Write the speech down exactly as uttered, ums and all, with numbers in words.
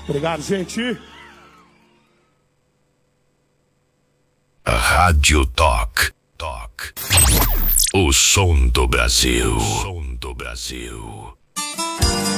Obrigado, gente. Rádio Talk. Talk. O som do Brasil. O som do Brasil.